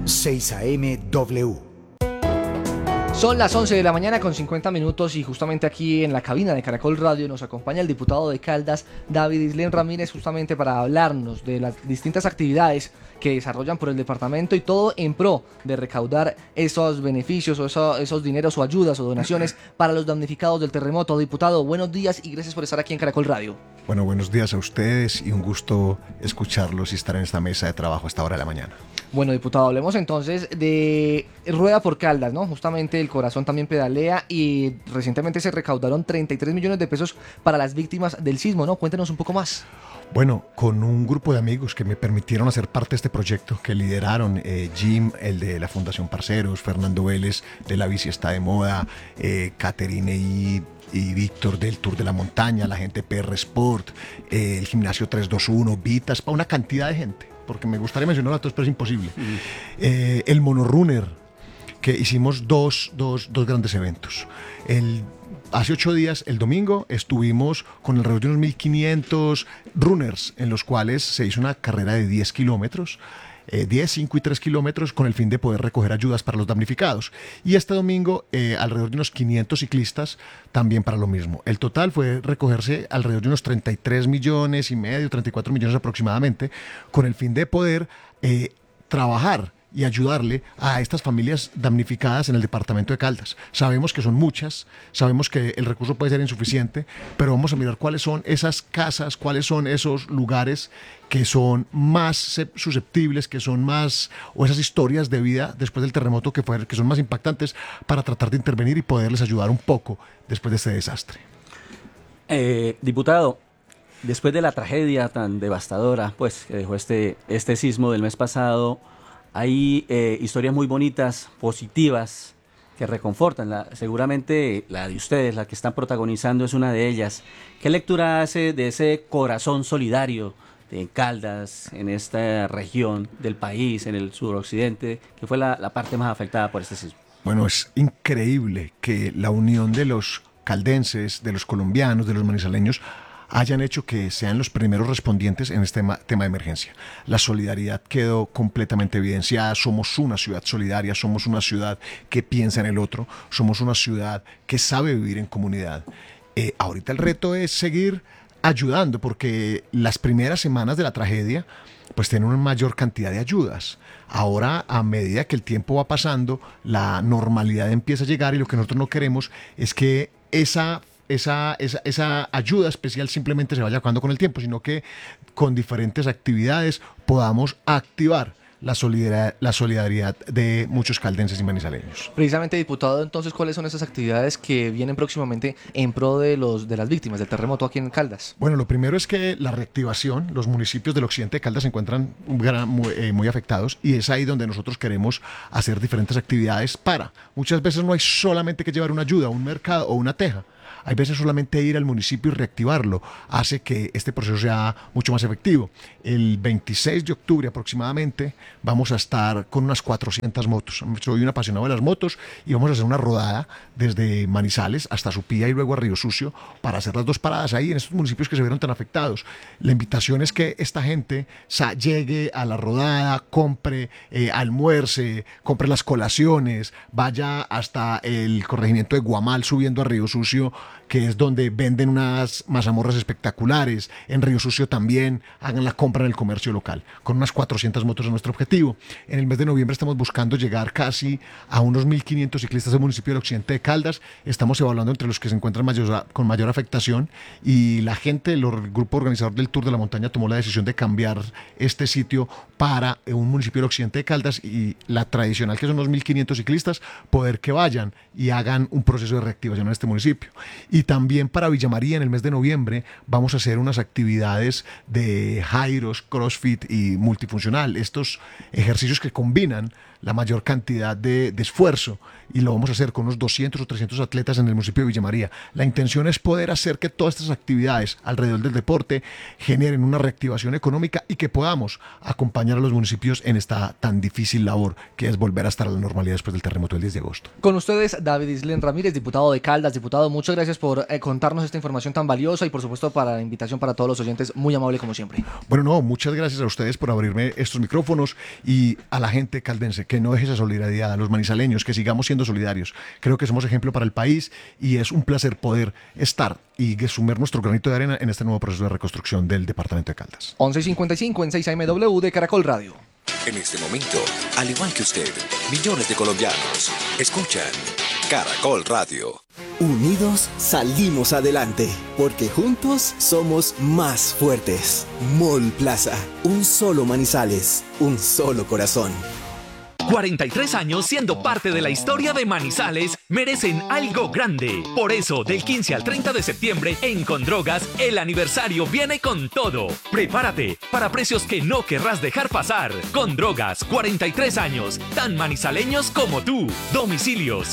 6am Son las 11 de la mañana con 50 minutos y justamente aquí en la cabina de Caracol Radio nos acompaña el diputado de Caldas, David Islén Ramírez, justamente para hablarnos de las distintas actividades que desarrollan por el departamento y todo en pro de recaudar esos beneficios o esos dineros o ayudas o donaciones para los damnificados del terremoto. Diputado, buenos días y gracias por estar aquí en Caracol Radio. Bueno, buenos días a ustedes y un gusto escucharlos y estar en esta mesa de trabajo a esta hora de la mañana. Bueno, diputado, hablemos entonces de Rueda por Caldas, ¿no? Justamente el corazón también pedalea y recientemente se recaudaron 33 millones de pesos para las víctimas del sismo, ¿no? Cuéntenos un poco más. Bueno, con un grupo de amigos que me permitieron hacer parte de este proyecto, que lideraron Jim, el de la Fundación Parceros, Fernando Vélez de La Bici Está de Moda, Caterine y Víctor del Tour de la Montaña, la gente PR Sport, el Gimnasio 321, Vitas, para una cantidad de gente, porque me gustaría mencionar a todos, pero es imposible. El Monorunner, que hicimos dos grandes eventos. Hace 8 días, el domingo, estuvimos con alrededor de unos 1.500 runners, en los cuales se hizo una carrera de 10 kilómetros, 10, 5 y 3 kilómetros, con el fin de poder recoger ayudas para los damnificados. Y este domingo, alrededor de unos 500 ciclistas, también para lo mismo. El total fue recogerse alrededor de unos 33 millones y medio, 34 millones aproximadamente, con el fin de poder trabajar y ayudarle a estas familias damnificadas en el departamento de Caldas. Sabemos que son muchas, sabemos que el recurso puede ser insuficiente, pero vamos a mirar cuáles son esas casas, cuáles son esos lugares que son más susceptibles, que son más, o esas historias de vida después del terremoto que son más impactantes, para tratar de intervenir y poderles ayudar un poco después de este desastre. Diputado, después de la tragedia tan devastadora pues que dejó este sismo del mes pasado, hay historias muy bonitas, positivas, que reconfortan. Seguramente la de ustedes, la que están protagonizando, es una de ellas. ¿Qué lectura hace de ese corazón solidario de Caldas, en esta región del país, en el suroccidente, que fue la parte más afectada por este sismo? Bueno, es increíble que la unión de los caldenses, de los colombianos, de los manizaleños, hayan hecho que sean los primeros respondientes en este tema de emergencia. La solidaridad quedó completamente evidenciada. Somos una ciudad solidaria, somos una ciudad que piensa en el otro, somos una ciudad que sabe vivir en comunidad. Ahorita el reto es seguir ayudando, porque las primeras semanas de la tragedia pues tienen una mayor cantidad de ayudas. Ahora, a medida que el tiempo va pasando, la normalidad empieza a llegar, y lo que nosotros no queremos es que esa ayuda especial simplemente se vaya acabando con el tiempo, sino que con diferentes actividades podamos activar la solidaridad de muchos caldenses y manizaleños. Precisamente, diputado, entonces, ¿cuáles son esas actividades que vienen próximamente en pro de las víctimas del terremoto aquí en Caldas? Bueno, lo primero es que la reactivación, los municipios del occidente de Caldas se encuentran muy afectados, y es ahí donde nosotros queremos hacer diferentes actividades muchas veces no hay solamente que llevar una ayuda, un mercado o una teja. Hay veces solamente ir al municipio y reactivarlo hace que este proceso sea mucho más efectivo. El 26 de octubre aproximadamente vamos a estar con unas 400 motos. Soy un apasionado de las motos y vamos a hacer una rodada desde Manizales hasta Supía y luego a Río Sucio para hacer las 2 paradas ahí en estos municipios que se vieron tan afectados. La invitación es que esta gente llegue a la rodada, compre, almuerce, compre las colaciones, vaya hasta el corregimiento de Guamal subiendo a Río Sucio, que es donde venden unas mazamorras espectaculares. En Río Sucio también hagan la compra en el comercio local. Con unas 400 motos es nuestro objetivo. En el mes de noviembre estamos buscando llegar casi a unos 1.500 ciclistas del municipio del occidente de Caldas. Estamos evaluando entre los que se encuentran con mayor afectación, y la gente, el grupo organizador del Tour de la Montaña, tomó la decisión de cambiar este sitio para un municipio del occidente de Caldas, y la tradicional, que son los 1.500 ciclistas, poder que vayan y hagan un proceso de reactivación en este municipio. Y también para Villa María, en el mes de noviembre, vamos a hacer unas actividades de gyros, crossfit y multifuncional. Estos ejercicios que combinan la mayor cantidad de esfuerzo, y lo vamos a hacer con unos 200 o 300 atletas en el municipio de Villa María. La intención es poder hacer que todas estas actividades alrededor del deporte generen una reactivación económica y que podamos acompañar a los municipios en esta tan difícil labor que es volver a estar a la normalidad después del terremoto del 10 de agosto. Con ustedes, David Islén Ramírez, diputado de Caldas. Diputado, muchas gracias gracias por contarnos esta información tan valiosa y por supuesto para la invitación para todos los oyentes, muy amable como siempre. Bueno, no, muchas gracias a ustedes por abrirme estos micrófonos y a la gente caldense que no deje esa solidaridad, a los manizaleños que sigamos siendo solidarios. Creo que somos ejemplo para el país y es un placer poder estar y sumar nuestro granito de arena en este nuevo proceso de reconstrucción del departamento de Caldas. 11:55 en 6am de Caracol Radio. En este momento, al igual que usted, millones de colombianos escuchan Caracol Radio. Unidos salimos adelante, porque juntos somos más fuertes. Mall Plaza, un solo Manizales, un solo corazón. 43 años siendo parte de la historia de Manizales merecen algo grande. Por eso, del 15 al 30 de septiembre, en Condrogas, el aniversario viene con todo. Prepárate para precios que no querrás dejar pasar. Condrogas, 43 años, tan manizaleños como tú. Domicilios,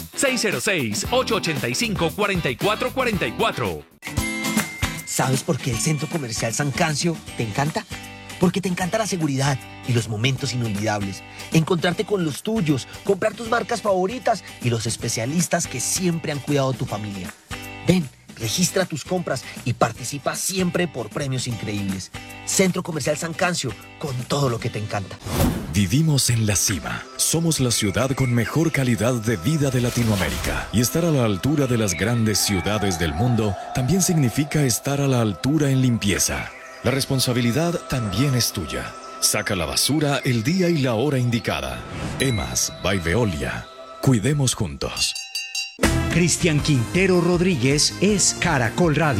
606-885-4444. ¿Sabes por qué el Centro Comercial San Cancio te encanta? Porque te encanta la seguridad y los momentos inolvidables. Encontrarte con los tuyos, comprar tus marcas favoritas y los especialistas que siempre han cuidado tu familia. Ven, registra tus compras y participa siempre por premios increíbles. Centro Comercial San Cancio, con todo lo que te encanta. Vivimos en la cima. Somos la ciudad con mejor calidad de vida de Latinoamérica. Y estar a la altura de las grandes ciudades del mundo también significa estar a la altura en limpieza. La responsabilidad también es tuya. Saca la basura el día y la hora indicada. EMAS by Veolia. Cuidemos juntos. Cristian Quintero Rodríguez es Caracol Radio.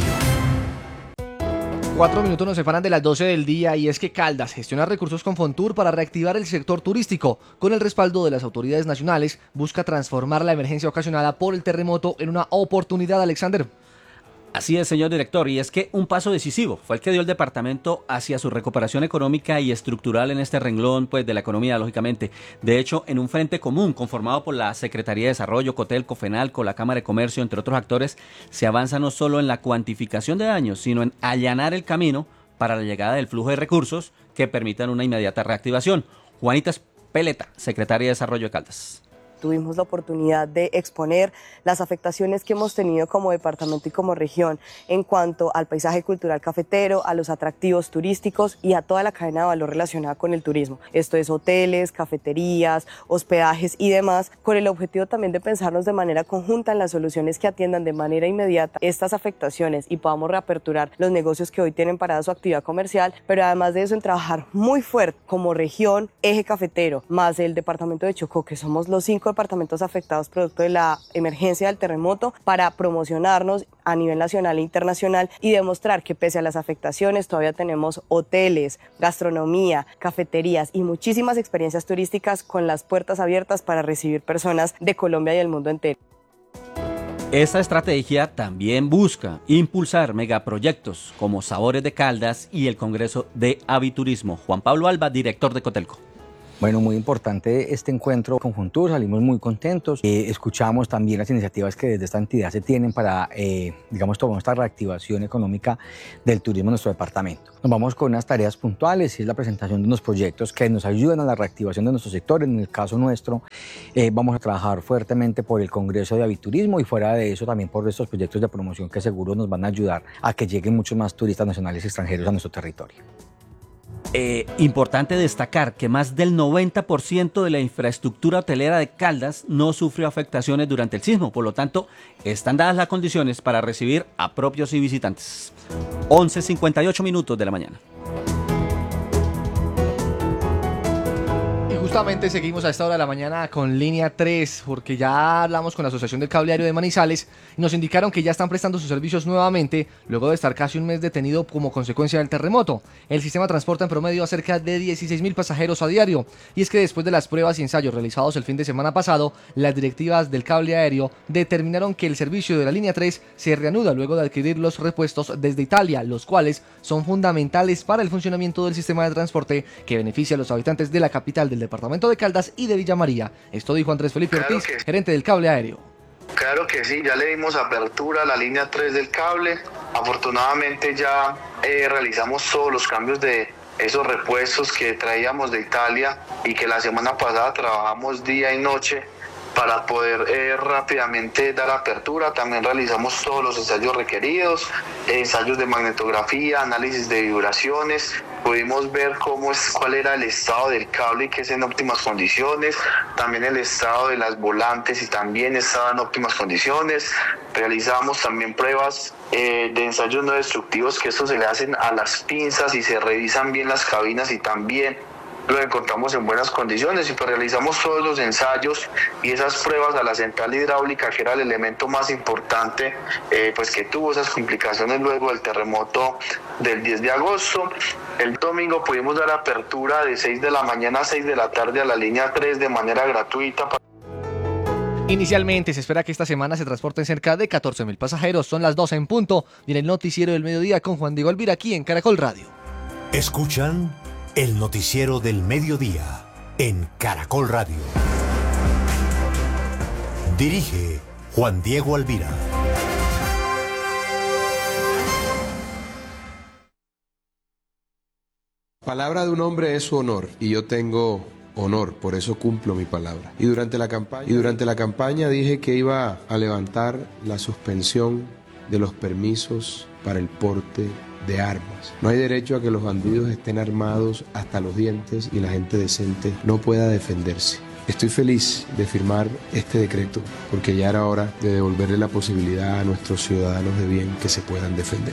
4 minutos nos separan de las 12 del día y es que Caldas gestiona recursos con Fontur para reactivar el sector turístico. Con el respaldo de las autoridades nacionales, busca transformar la emergencia ocasionada por el terremoto en una oportunidad, Alexander. Así es, señor director, y es que un paso decisivo fue el que dio el departamento hacia su recuperación económica y estructural en este renglón pues, de la economía, lógicamente. De hecho, en un frente común conformado por la Secretaría de Desarrollo, Cotelco, FENALCO, la Cámara de Comercio, entre otros actores, se avanza no solo en la cuantificación de daños, sino en allanar el camino para la llegada del flujo de recursos que permitan una inmediata reactivación. Juanita Peleta, Secretaria de Desarrollo de Caldas. Tuvimos la oportunidad de exponer las afectaciones que hemos tenido como departamento y como región en cuanto al paisaje cultural cafetero, a los atractivos turísticos y a toda la cadena de valor relacionada con el turismo. Esto es hoteles, cafeterías, hospedajes y demás, con el objetivo también de pensarnos de manera conjunta en las soluciones que atiendan de manera inmediata estas afectaciones y podamos reaperturar los negocios que hoy tienen parada su actividad comercial, pero además de eso en trabajar muy fuerte como región, eje cafetero, más el departamento de Chocó, que somos los 5 departamentos afectados producto de la emergencia del terremoto, para promocionarnos a nivel nacional e internacional y demostrar que pese a las afectaciones todavía tenemos hoteles, gastronomía, cafeterías y muchísimas experiencias turísticas con las puertas abiertas para recibir personas de Colombia y el mundo entero. Esta estrategia también busca impulsar megaproyectos como Sabores de Caldas y el Congreso de Aviturismo. Juan Pablo Alba, director de Cotelco. Bueno, muy importante este encuentro con Fontur, salimos muy contentos. Escuchamos también las iniciativas que desde esta entidad se tienen para, tomar esta reactivación económica del turismo en nuestro departamento. Nos vamos con unas tareas puntuales y es la presentación de unos proyectos que nos ayudan a la reactivación de nuestro sector. En el caso nuestro, vamos a trabajar fuertemente por el Congreso de Aviturismo y fuera de eso también por estos proyectos de promoción que seguro nos van a ayudar a que lleguen muchos más turistas nacionales y extranjeros a nuestro territorio. Importante destacar que más del 90% de la infraestructura hotelera de Caldas no sufrió afectaciones durante el sismo, por lo tanto, están dadas las condiciones para recibir a propios y visitantes. 11:58 minutos de la mañana. Justamente seguimos a esta hora de la mañana con Línea 3, porque ya hablamos con la Asociación del Cable Aéreo de Manizales y nos indicaron que ya están prestando sus servicios nuevamente, luego de estar casi un mes detenido como consecuencia del terremoto. El sistema transporta en promedio a cerca de 16.000 pasajeros a diario, y es que después de las pruebas y ensayos realizados el fin de semana pasado, las directivas del cable aéreo determinaron que el servicio de la Línea 3 se reanuda luego de adquirir los repuestos desde Italia, los cuales son fundamentales para el funcionamiento del sistema de transporte que beneficia a los habitantes de la capital del departamento de Caldas y de Villa María. Esto dijo Andrés Felipe Ortiz, gerente del cable aéreo. Claro que sí, ya le dimos apertura a la línea 3 del cable. Afortunadamente ya realizamos todos los cambios de esos repuestos que traíamos de Italia y que la semana pasada trabajamos día y noche para poder rápidamente dar apertura. También realizamos todos los ensayos requeridos, ensayos de magnetografía, análisis de vibraciones. Pudimos ver cuál era el estado del cable y que es en óptimas condiciones, también el estado de las volantes y también estaba en óptimas condiciones. Realizamos también pruebas de ensayos no destructivos, que esto se le hacen a las pinzas y se revisan bien las cabinas y también lo encontramos en buenas condiciones, y pues realizamos todos los ensayos y esas pruebas a la central hidráulica, que era el elemento más importante, pues que tuvo esas complicaciones luego del terremoto del 10 de agosto. El domingo pudimos dar apertura de 6 de la mañana a 6 de la tarde a la línea 3 de manera gratuita. Inicialmente se espera que esta semana se transporten cerca de 14.000 pasajeros. Son las 12 en punto. Viene el noticiero del mediodía con Juan Diego Alvira aquí en Caracol Radio. Escuchan el noticiero del mediodía en Caracol Radio. Dirige Juan Diego Alvira. Palabra de un hombre es su honor, y yo tengo honor, por eso cumplo mi palabra. Y durante la campaña dije que iba a levantar la suspensión de los permisos para el porte de armas. No hay derecho a que los bandidos estén armados hasta los dientes y la gente decente no pueda defenderse. Estoy feliz de firmar este decreto porque ya era hora de devolverle la posibilidad a nuestros ciudadanos de bien que se puedan defender.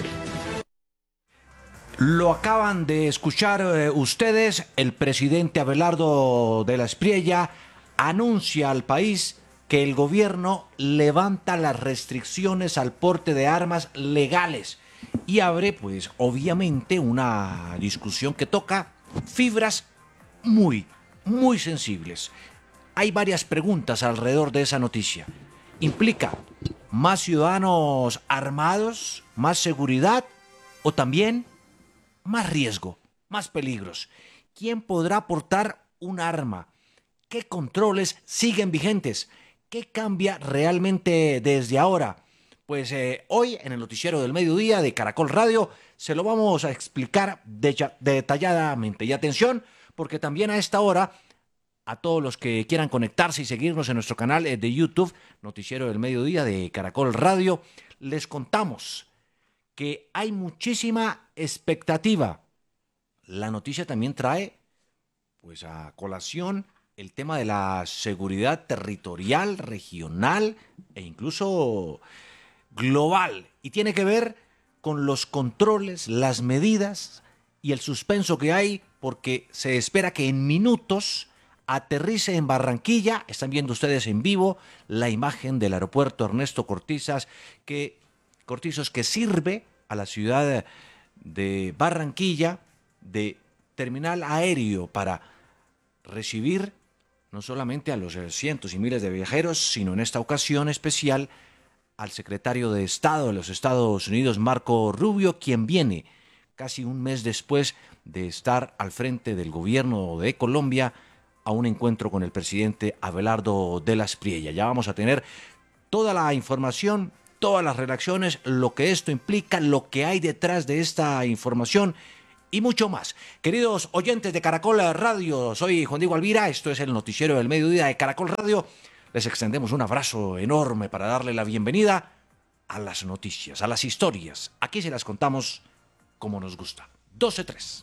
Lo acaban de escuchar ustedes. El presidente Abelardo de la Espriella anuncia al país que el gobierno levanta las restricciones al porte de armas legales y abre, pues, obviamente una discusión que toca fibras muy sensibles. Hay varias preguntas alrededor de esa noticia. ¿Implica más ciudadanos armados, más seguridad o también más riesgo, más peligros? ¿Quién podrá portar un arma? ¿Qué controles siguen vigentes? ¿Qué cambia realmente desde ahora? Pues hoy en el noticiero del mediodía de Caracol Radio se lo vamos a explicar detalladamente. Y atención, porque también a esta hora, a todos los que quieran conectarse y seguirnos en nuestro canal de YouTube, Noticiero del Mediodía de Caracol Radio, les contamos que hay muchísima expectativa. La noticia también trae, pues, a colación el tema de la seguridad territorial, regional e incluso global. Y tiene que ver con los controles, las medidas y el suspenso que hay, porque se espera que en minutos aterrice en Barranquilla. Están viendo ustedes en vivo la imagen del aeropuerto Ernesto Cortizos, que sirve a la ciudad de Barranquilla de terminal aéreo para recibir no solamente a los cientos y miles de viajeros, sino en esta ocasión especial al secretario de Estado de los Estados Unidos, Marco Rubio, quien viene casi un mes después de estar al frente del gobierno de Colombia a un encuentro con el presidente Abelardo de la Espriella. Ya vamos a tener toda la información, todas las redacciones, lo que esto implica, lo que hay detrás de esta información y mucho más. Queridos oyentes de Caracol Radio, soy Juan Diego Alvira, esto es el noticiero del mediodía de Caracol Radio. Les extendemos un abrazo enorme para darle la bienvenida a las noticias, a las historias. Aquí se las contamos como nos gusta. 12:03.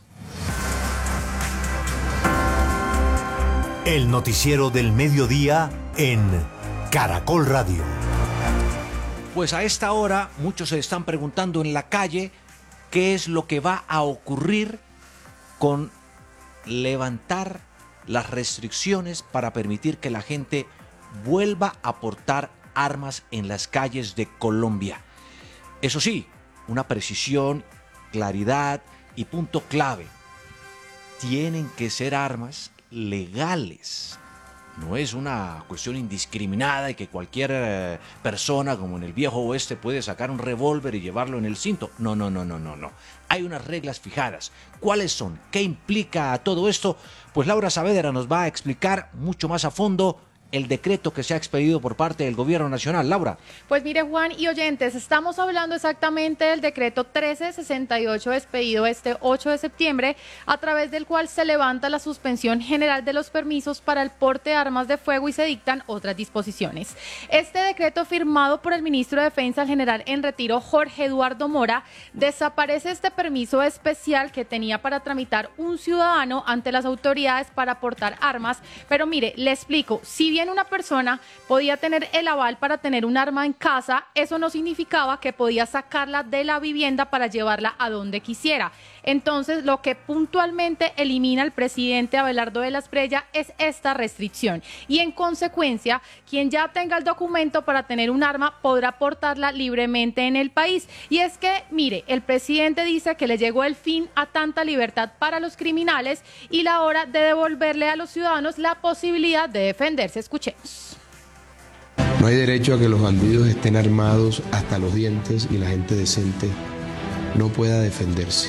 El noticiero del mediodía en Caracol Radio. Pues a esta hora muchos se están preguntando en la calle qué es lo que va a ocurrir con levantar las restricciones para permitir que la gente vuelva a portar armas en las calles de Colombia. Eso sí, una precisión, claridad y punto clave. Tienen que ser armas legales. No es una cuestión indiscriminada y que cualquier persona, como en el viejo oeste, puede sacar un revólver y llevarlo en el cinto. No. Hay unas reglas fijadas. ¿Cuáles son? ¿Qué implica todo esto? Pues Laura Saavedra nos va a explicar mucho más a fondo el decreto que se ha expedido por parte del Gobierno Nacional. Laura. Pues mire, Juan y oyentes, estamos hablando exactamente del decreto 1368 expedido este 8 de septiembre, a través del cual se levanta la suspensión general de los permisos para el porte de armas de fuego y se dictan otras disposiciones. Este decreto, firmado por el ministro de Defensa, el general en retiro Jorge Eduardo Mora, desaparece este permiso especial que tenía para tramitar un ciudadano ante las autoridades para portar armas. Pero mire, le explico, si bien una persona podía tener el aval para tener un arma en casa, eso no significaba que podía sacarla de la vivienda para llevarla a donde quisiera. Entonces, lo que puntualmente elimina el presidente Abelardo de la Espriella es esta restricción. Y en consecuencia, quien ya tenga el documento para tener un arma podrá portarla libremente en el país. Y es que, mire, el presidente dice que le llegó el fin a tanta libertad para los criminales y la hora de devolverle a los ciudadanos la posibilidad de defenderse. Escuchemos. No hay derecho a que los bandidos estén armados hasta los dientes y la gente decente no pueda defenderse.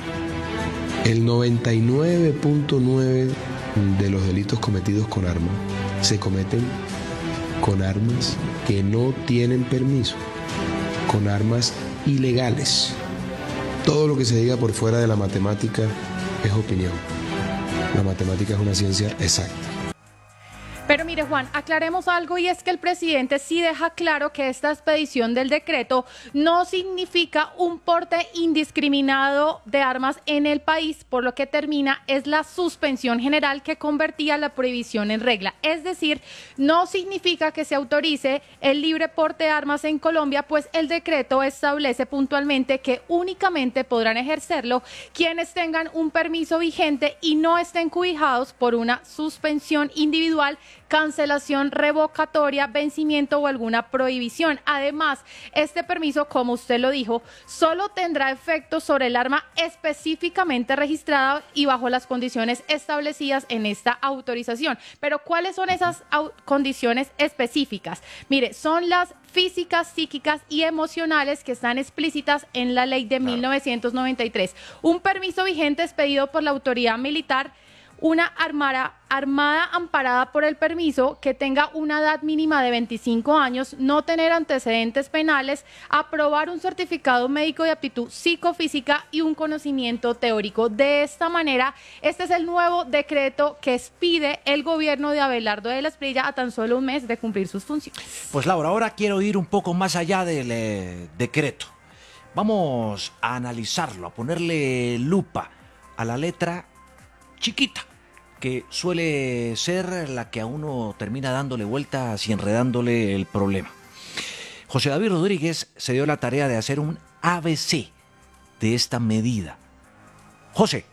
El 99.9% de los delitos cometidos con arma se cometen con armas que no tienen permiso, con armas ilegales. Todo lo que se diga por fuera de la matemática es opinión. La matemática es una ciencia exacta. Pero mire, Juan, aclaremos algo, y es que el presidente sí deja claro que esta expedición del decreto no significa un porte indiscriminado de armas en el país, por lo que termina es la suspensión general que convertía la prohibición en regla. Es decir, no significa que se autorice el libre porte de armas en Colombia, pues el decreto establece puntualmente que únicamente podrán ejercerlo quienes tengan un permiso vigente y no estén cobijados por una suspensión individual, cancelación revocatoria, vencimiento o alguna prohibición. Además, este permiso, como usted lo dijo, solo tendrá efecto sobre el arma específicamente registrada y bajo las condiciones establecidas en esta autorización. Pero ¿cuáles son esas condiciones específicas? Mire, son las físicas, psíquicas y emocionales que están explícitas en la ley de 1993. Un permiso vigente expedido por la autoridad militar, una armada amparada por el permiso, que tenga una edad mínima de 25 años, no tener antecedentes penales, aprobar un certificado médico de aptitud psicofísica y un conocimiento teórico. De esta manera, este es el nuevo decreto que expide el gobierno de Abelardo de la Espriella a tan solo un mes de cumplir sus funciones. Pues Laura, ahora quiero ir un poco más allá del decreto. Vamos a analizarlo, a ponerle lupa a la letra chiquita, que suele ser la que a uno termina dándole vueltas y enredándole el problema. José David Rodríguez se dio la tarea de hacer un ABC de esta medida. José.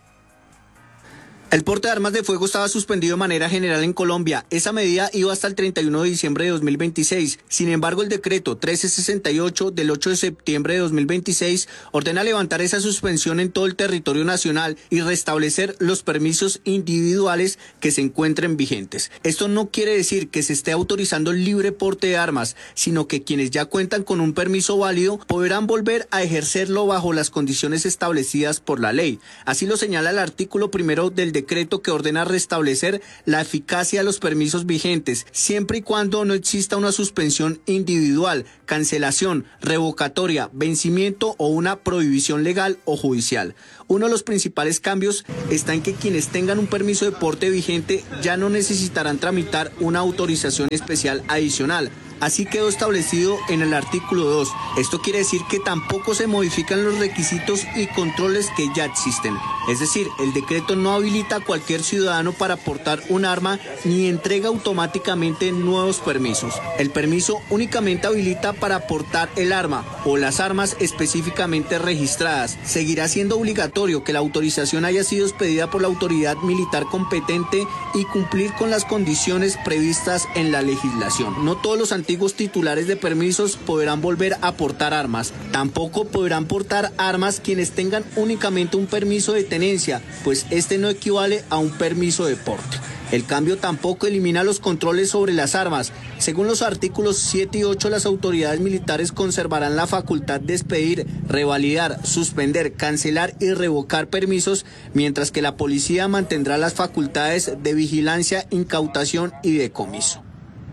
El porte de armas de fuego estaba suspendido de manera general en Colombia. Esa medida iba hasta el 31 de diciembre de 2026. Sin embargo, el decreto 1368 del 8 de septiembre de 2026 ordena levantar esa suspensión en todo el territorio nacional y restablecer los permisos individuales que se encuentren vigentes. Esto no quiere decir que se esté autorizando el libre porte de armas, sino que quienes ya cuentan con un permiso válido podrán volver a ejercerlo bajo las condiciones establecidas por la ley. Así lo señala el artículo primero del decreto, que ordena restablecer la eficacia de los permisos vigentes, siempre y cuando no exista una suspensión individual, cancelación, revocatoria, vencimiento o una prohibición legal o judicial. Uno de los principales cambios está en que quienes tengan un permiso de porte vigente ya no necesitarán tramitar una autorización especial adicional. Así quedó establecido en el artículo 2. Esto quiere decir que tampoco se modifican los requisitos y controles que ya existen. Es decir, el decreto no habilita a cualquier ciudadano para portar un arma ni entrega automáticamente nuevos permisos. El permiso únicamente habilita para portar el arma o las armas específicamente registradas. Seguirá siendo obligatorio que la autorización haya sido expedida por la autoridad militar competente y cumplir con las condiciones previstas en la legislación. No todos los antiguos titulares de permisos podrán volver a portar armas. Tampoco podrán portar armas quienes tengan únicamente un permiso de tenencia, pues este no equivale a un permiso de porte. El cambio tampoco elimina los controles sobre las armas. Según los artículos 7 y 8, las autoridades militares conservarán la facultad de expedir, revalidar, suspender, cancelar y revocar permisos, mientras que la policía mantendrá las facultades de vigilancia, incautación y decomiso.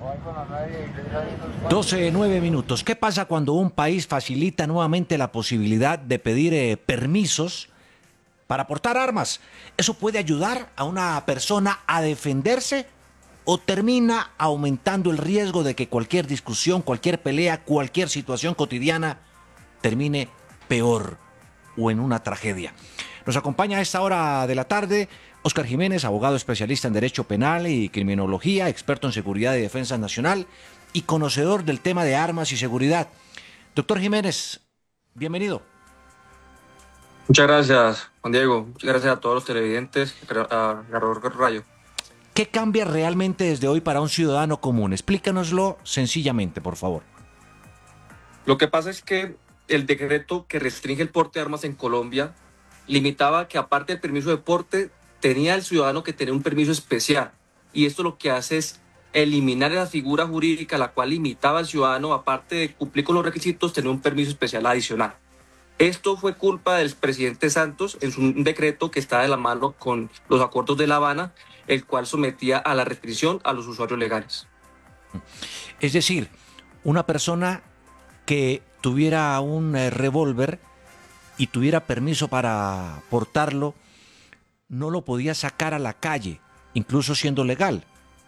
12:09. ¿Qué pasa cuando un país facilita nuevamente la posibilidad de pedir permisos para portar armas? ¿Eso puede ayudar a una persona a defenderse o termina aumentando el riesgo de que cualquier discusión, cualquier pelea, cualquier situación cotidiana termine peor o en una tragedia? Nos acompaña a esta hora de la tarde Óscar Jiménez, abogado especialista en Derecho Penal y Criminología, experto en Seguridad y Defensa Nacional y conocedor del tema de armas y seguridad. Doctor Jiménez, bienvenido. Muchas gracias, Juan Diego. Muchas gracias a todos los televidentes, a Garor Rayo. ¿Qué cambia realmente desde hoy para un ciudadano común? Explícanoslo sencillamente, por favor. Lo que pasa es que el decreto que restringe el porte de armas en Colombia limitaba que aparte del permiso de porte tenía el ciudadano que tener un permiso especial, y esto lo que hace es eliminar la figura jurídica la cual limitaba al ciudadano, aparte de cumplir con los requisitos, tener un permiso especial adicional. Esto fue culpa del presidente Santos en un decreto que está de la mano con los acuerdos de La Habana, el cual sometía a la restricción a los usuarios legales. Es decir, una persona que tuviera un revólver y tuviera permiso para portarlo, no lo podía sacar a la calle, incluso siendo legal.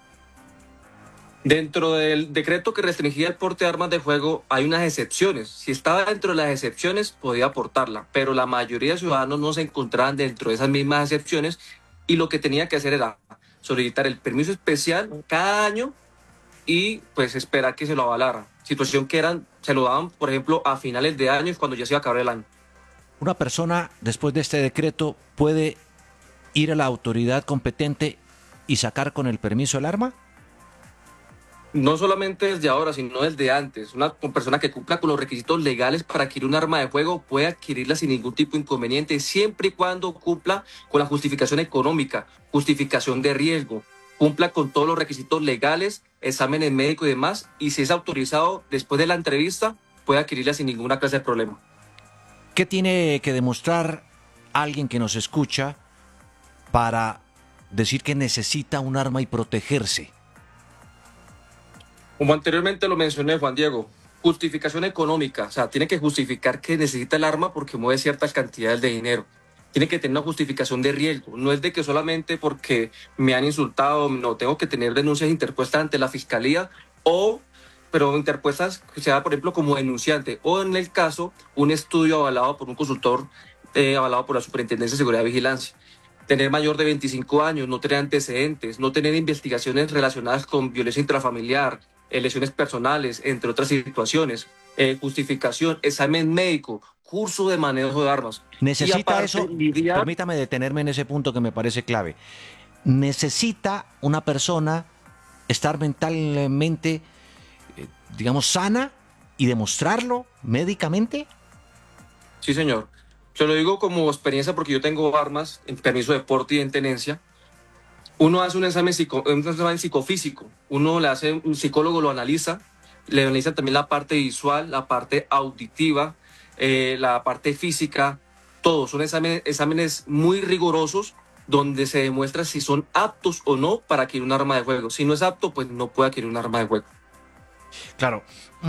Dentro del decreto que restringía el porte de armas de fuego hay unas excepciones. Si estaba dentro de las excepciones, podía portarla, pero la mayoría de ciudadanos no se encontraban dentro de esas mismas excepciones y lo que tenía que hacer era solicitar el permiso especial cada año y pues esperar que se lo avalara. Situación que se lo daban, por ejemplo, a finales de año, cuando ya se iba a acabar el año. Una persona, después de este decreto, puede ir a la autoridad competente y sacar con el permiso el arma. No solamente desde ahora, sino desde antes. Una persona que cumpla con los requisitos legales para adquirir un arma de fuego puede adquirirla sin ningún tipo de inconveniente, siempre y cuando cumpla con la justificación económica, justificación de riesgo, cumpla con todos los requisitos legales, exámenes médicos y demás, y si es autorizado después de la entrevista, puede adquirirla sin ninguna clase de problema. ¿Qué tiene que demostrar alguien que nos escucha para decir que necesita un arma y protegerse? Como anteriormente lo mencioné, Juan Diego, justificación económica, o sea, tiene que justificar que necesita el arma porque mueve ciertas cantidades de dinero. Tiene que tener una justificación de riesgo, no es de que solamente porque me han insultado, no, tengo que tener denuncias interpuestas ante la fiscalía pero interpuestas, sea por ejemplo como denunciante, o en el caso, un estudio avalado por un consultor, avalado por la Superintendencia de Seguridad y Vigilancia. Tener mayor de 25 años, no tener antecedentes, no tener investigaciones relacionadas con violencia intrafamiliar, lesiones personales, entre otras situaciones, justificación, examen médico, curso de manejo de armas. Necesita aparte, eso, permítame detenerme en ese punto que me parece clave. Necesita una persona estar mentalmente, digamos, sana y demostrarlo médicamente. Sí, señor. Se lo digo como experiencia porque yo tengo armas en permiso de porte y en tenencia. Uno hace un examen psicofísico, un psicólogo lo analiza, le analiza también la parte visual, la parte auditiva, la parte física, todos son exámenes muy rigurosos donde se demuestra si son aptos o no para adquirir un arma de fuego. Si no es apto, pues no puede adquirir un arma de fuego. Claro.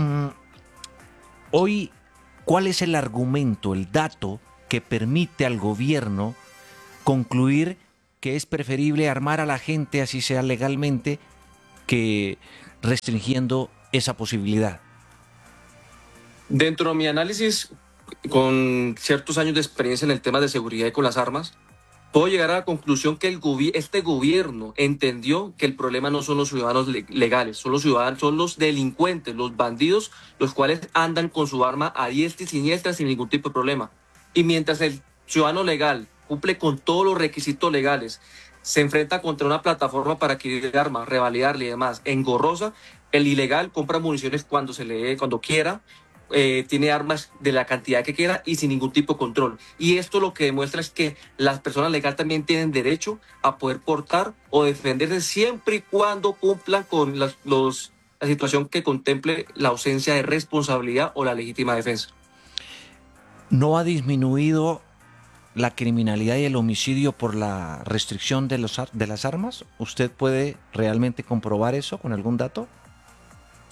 Hoy, ¿cuál es el argumento, el dato que permite al gobierno concluir que es preferible armar a la gente, así sea legalmente, que restringiendo esa posibilidad? Dentro de mi análisis, con ciertos años de experiencia en el tema de seguridad y con las armas, puedo llegar a la conclusión que este gobierno entendió que el problema no son los ciudadanos legales, son los delincuentes, los bandidos, los cuales andan con su arma a diestra y siniestra sin ningún tipo de problema. Y mientras el ciudadano legal cumple con todos los requisitos legales, se enfrenta contra una plataforma para adquirir armas, revalidarle y demás, engorrosa, el ilegal compra municiones cuando quiera, tiene armas de la cantidad que quiera y sin ningún tipo de control. Y esto lo que demuestra es que las personas legales también tienen derecho a poder portar o defenderse siempre y cuando cumplan con la situación que contemple la ausencia de responsabilidad o la legítima defensa. ¿No ha disminuido la criminalidad y el homicidio por la restricción de las armas? ¿Usted puede realmente comprobar eso con algún dato?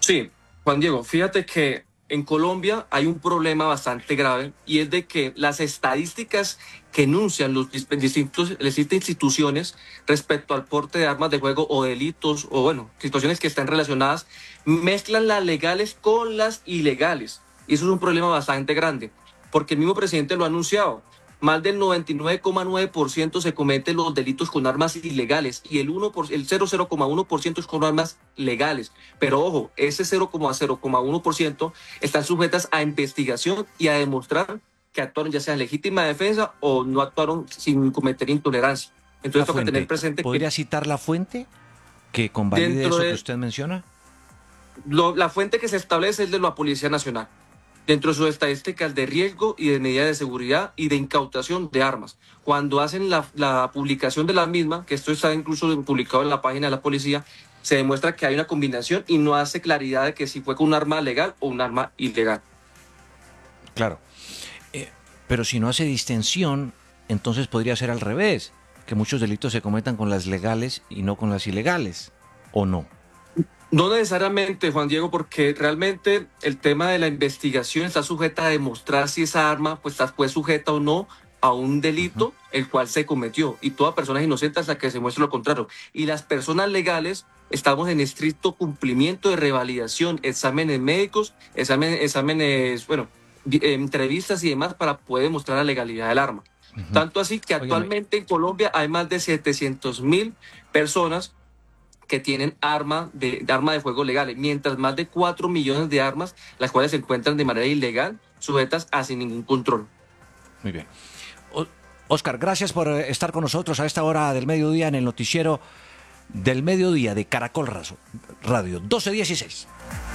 Sí, Juan Diego, fíjate que en Colombia hay un problema bastante grave y es de que las estadísticas que enuncian las distintas instituciones respecto al porte de armas de fuego o delitos o, bueno, situaciones que están relacionadas, mezclan las legales con las ilegales. Y eso es un problema bastante grande, porque el mismo presidente lo ha anunciado. Más del 99,9% se cometen los delitos con armas ilegales y el 0,1% es con armas legales. Pero ojo, ese 0,1% están sujetas a investigación y a demostrar que actuaron ya sea en legítima defensa o no actuaron sin cometer intolerancia. Entonces toca tener presente ¿Podría citar la fuente que convalide eso que usted menciona? La fuente que se establece es de la Policía Nacional, dentro de sus estadísticas de riesgo y de medidas de seguridad y de incautación de armas. Cuando hacen la publicación de la misma, que esto está incluso publicado en la página de la policía, se demuestra que hay una combinación y no hace claridad de que si fue con un arma legal o un arma ilegal. Claro, pero si no hace distensión, entonces podría ser al revés, que muchos delitos se cometan con las legales y no con las ilegales, ¿o no? No necesariamente, Juan Diego, porque realmente el tema de la investigación está sujeta a demostrar si esa arma fue sujeta o no a un delito el cual se cometió, y toda persona es inocente hasta que se muestre lo contrario. Y las personas legales estamos en estricto cumplimiento de revalidación, exámenes médicos, exámenes, bueno, entrevistas y demás para poder demostrar la legalidad del arma. Tanto así que actualmente en Colombia hay más de 700.000 personas que tienen arma de fuego legales, mientras más de 4 millones de armas, las cuales se encuentran de manera ilegal, sujetas a sin ningún control. Muy bien. Oscar, gracias por estar con nosotros a esta hora del mediodía en el noticiero del mediodía de Caracol Radio 12:16.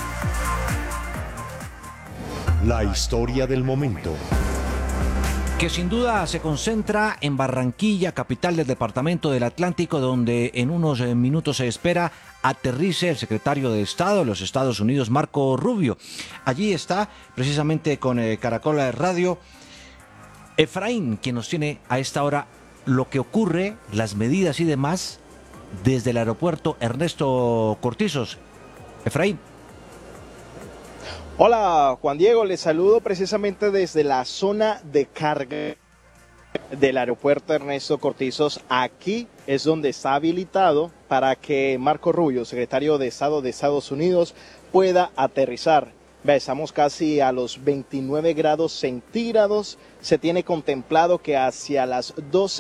La historia del momento. Que sin duda se concentra en Barranquilla, capital del departamento del Atlántico, donde en unos minutos se espera aterrice el secretario de Estado de los Estados Unidos, Marco Rubio. Allí está, precisamente con Caracol Radio, Efraín, quien nos tiene a esta hora lo que ocurre, las medidas y demás, desde el aeropuerto Ernesto Cortizos. Efraín. Hola Juan Diego, les saludo precisamente desde la zona de carga del aeropuerto Ernesto Cortizos. Aquí es donde está habilitado para que Marco Rubio, secretario de Estado de Estados Unidos, pueda aterrizar. Estamos casi a los 29 grados centígrados. Se tiene contemplado que hacia las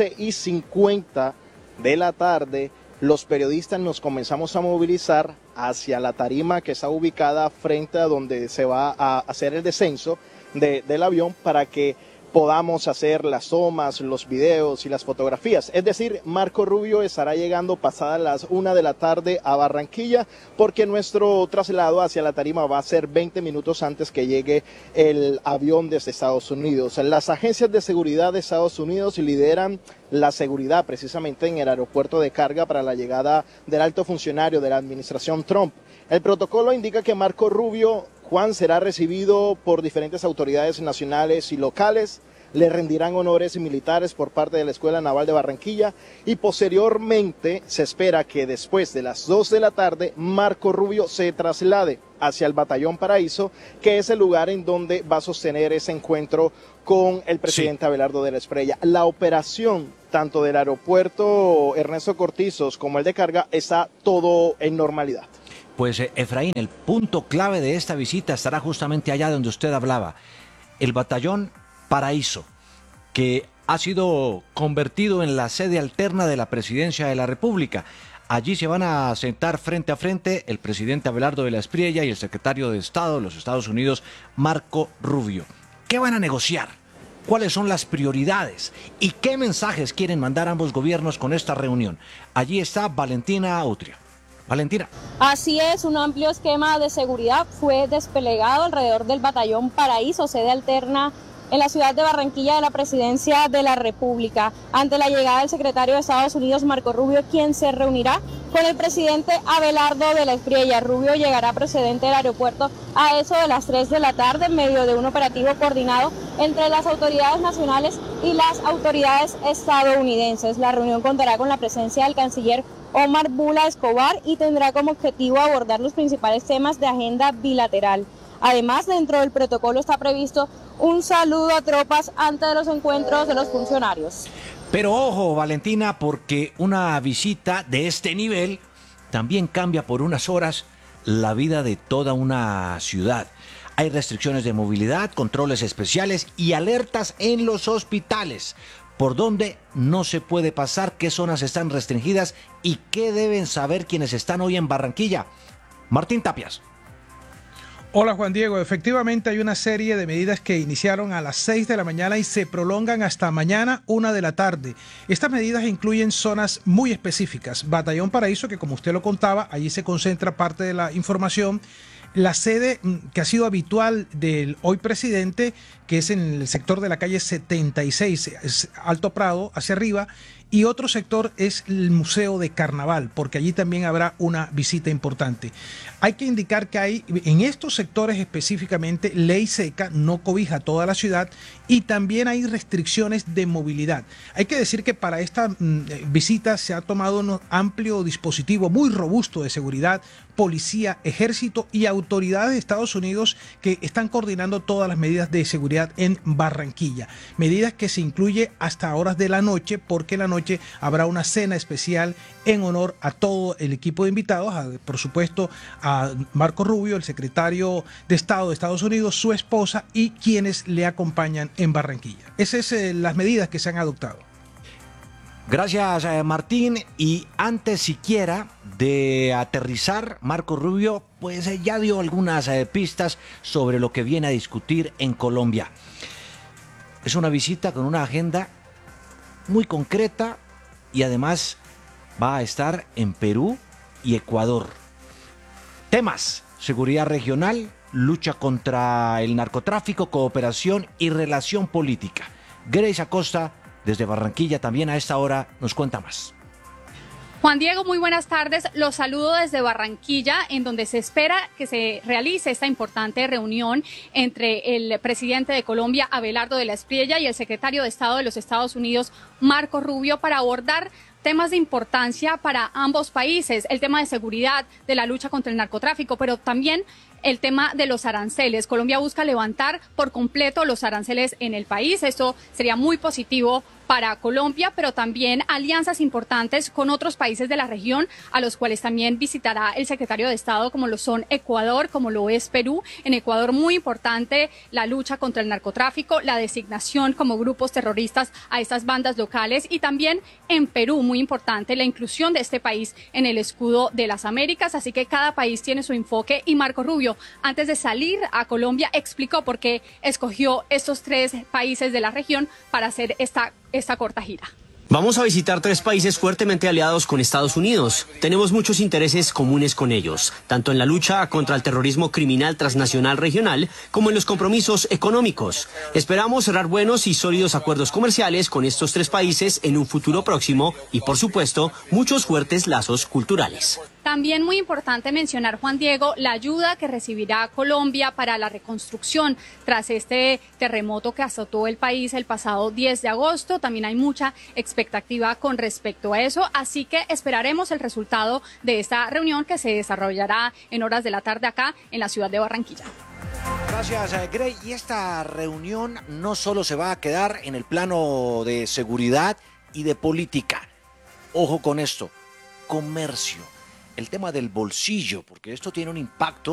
12:50 de la tarde los periodistas nos comenzamos a movilizar hacia la tarima que está ubicada frente a donde se va a hacer el descenso del avión para que podamos hacer las tomas, los videos y las fotografías. Es decir, Marco Rubio estará llegando pasadas las 1 de la tarde a Barranquilla, porque nuestro traslado hacia la tarima va a ser 20 minutos antes que llegue el avión desde Estados Unidos. Las agencias de seguridad de Estados Unidos lideran la seguridad precisamente en el aeropuerto de carga para la llegada del alto funcionario de la administración Trump. El protocolo indica que Marco Rubio, Juan, será recibido por diferentes autoridades nacionales y locales, le rendirán honores militares por parte de la Escuela Naval de Barranquilla y posteriormente se espera que después de las 2 de la tarde Marco Rubio se traslade hacia el Batallón Paraíso, que es el lugar en donde va a sostener ese encuentro con el presidente Abelardo de la Espriella. La operación tanto del aeropuerto Ernesto Cortizos como el de carga está todo en normalidad. Pues Efraín, el punto clave de esta visita estará justamente allá donde usted hablaba, el Batallón Paraíso, que ha sido convertido en la sede alterna de la Presidencia de la República. Allí se van a sentar frente a frente el presidente Abelardo de la Espriella y el secretario de Estado de los Estados Unidos, Marco Rubio. ¿Qué van a negociar? ¿Cuáles son las prioridades? ¿Y qué mensajes quieren mandar ambos gobiernos con esta reunión? Allí está Valentina Utria. Valentina. Así es, un amplio esquema de seguridad fue desplegado alrededor del Batallón Paraíso, sede alterna en la ciudad de Barranquilla de la Presidencia de la República, ante la llegada del secretario de Estados Unidos, Marco Rubio, quien se reunirá con el presidente Abelardo de la Espriella. Rubio llegará procedente del aeropuerto a eso de las 3 de la tarde en medio de un operativo coordinado entre las autoridades nacionales y las autoridades estadounidenses. La reunión contará con la presencia del canciller Omar Bula Escobar, y tendrá como objetivo abordar los principales temas de agenda bilateral. Además, dentro del protocolo está previsto un saludo a tropas antes de los encuentros de los funcionarios. Pero ojo, Valentina, porque una visita de este nivel también cambia por unas horas la vida de toda una ciudad. Hay restricciones de movilidad, controles especiales y alertas en los hospitales. ¿Por dónde no se puede pasar? ¿Qué zonas están restringidas? ¿Y qué deben saber quienes están hoy en Barranquilla? Martín Tapias. Hola Juan Diego, efectivamente hay una serie de medidas que iniciaron a las 6 de la mañana y se prolongan hasta mañana 1 de la tarde. Estas medidas incluyen zonas muy específicas. Batallón Paraíso, que como usted lo contaba, allí se concentra parte de la información. La sede que ha sido habitual del hoy presidente, que es en el sector de la calle 76, es Alto Prado, hacia arriba, y otro sector es el Museo de Carnaval, porque allí también habrá una visita importante. Hay que indicar que hay en estos sectores específicamente ley seca, no cobija toda la ciudad, y también hay restricciones de movilidad. Hay que decir que para esta visita se ha tomado un amplio dispositivo muy robusto de seguridad, policía, ejército y autoridades de Estados Unidos que están coordinando todas las medidas de seguridad en Barranquilla. Medidas que se incluye hasta horas de la noche, porque en la noche habrá una cena especial en honor a todo el equipo de invitados, por supuesto a Marco Rubio, el secretario de Estado de Estados Unidos, su esposa y quienes le acompañan en Barranquilla. Esas son las medidas que se han adoptado. Gracias, Martín. Y antes siquiera de aterrizar, Marco Rubio pues ya dio algunas pistas sobre lo que viene a discutir en Colombia. Es una visita con una agenda muy concreta y además va a estar en Perú y Ecuador. Temas: seguridad regional, lucha contra el narcotráfico, cooperación y relación política. Grace Acosta, desde Barranquilla, también a esta hora nos cuenta más. Juan Diego, muy buenas tardes. Los saludo desde Barranquilla, en donde se espera que se realice esta importante reunión entre el presidente de Colombia, Abelardo de la Espriella, y el secretario de Estado de los Estados Unidos, Marco Rubio, para abordar temas de importancia para ambos países, el tema de seguridad, de la lucha contra el narcotráfico, pero también el tema de los aranceles. Colombia busca levantar por completo los aranceles en el país. Esto sería muy positivo para Colombia, pero también alianzas importantes con otros países de la región, a los cuales también visitará el secretario de Estado, como lo son Ecuador, como lo es Perú. En Ecuador, muy importante la lucha contra el narcotráfico, la designación como grupos terroristas a estas bandas locales, y también en Perú, muy importante la inclusión de este país en el escudo de las Américas. Así que cada país tiene su enfoque, y Marco Rubio, antes de salir a Colombia, explicó por qué escogió estos 3 países de la región para hacer esta corta gira. Vamos a visitar 3 países fuertemente aliados con Estados Unidos. Tenemos muchos intereses comunes con ellos, tanto en la lucha contra el terrorismo criminal transnacional regional como en los compromisos económicos. Esperamos cerrar buenos y sólidos acuerdos comerciales con estos 3 países en un futuro próximo y, por supuesto, muchos fuertes lazos culturales. También muy importante mencionar, Juan Diego, la ayuda que recibirá Colombia para la reconstrucción tras este terremoto que azotó el país el pasado 10 de agosto. También hay mucha expectativa con respecto a eso, así que esperaremos el resultado de esta reunión que se desarrollará en horas de la tarde acá en la ciudad de Barranquilla. Gracias, Grey. Y esta reunión no solo se va a quedar en el plano de seguridad y de política. Ojo con esto, comercio. El tema del bolsillo, porque esto tiene un impacto